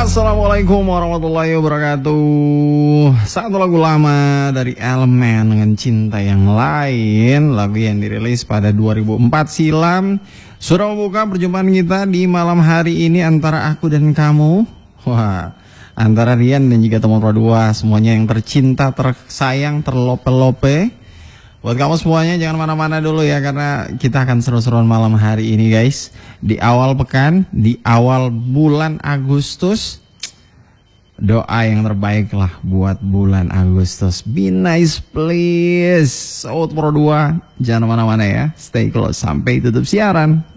Assalamualaikum warahmatullahi wabarakatuh. Satu lagu lama dari Elemen dengan Cinta Yang Lain, lagu yang dirilis pada 2004 silam. Sudah membuka perjumpaan kita di malam hari ini antara aku dan kamu. Wah, antara Rian dan juga teman Pro 2, semuanya yang tercinta, tersayang, terlope-lope. Buat kamu semuanya jangan mana-mana dulu ya, karena kita akan seru-seruan malam hari ini guys. Di awal pekan, di awal bulan Agustus. Doa yang terbaik lah buat bulan Agustus. Be nice please. Sahabat Pro 2, jangan mana-mana ya. Stay close sampai tutup siaran.